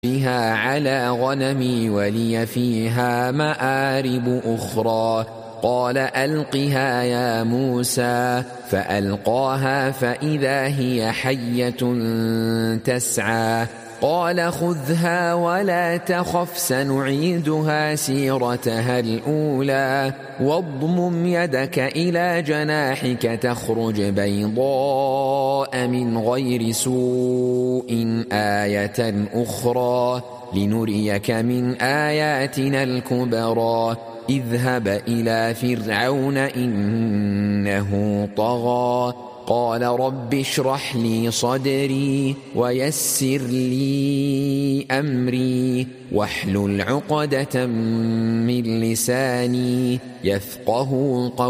بها على غنمي ولي فيها مآرب أخرى. قال ألقها يا موسى فألقاها فإذا هي حية تسعى. قال خذها ولا تخف سنعيدها سيرتها الأولى واضمم يدك إلى جناحك تخرج بيضاء من غير سوء آية أخرى لنريك من آياتنا الكبرى. اذهب إلى فرعون إنه طغى. قال رب اشرح لي صدري ويسر لي أمري واحلل عقدة من لساني يفقه قولي.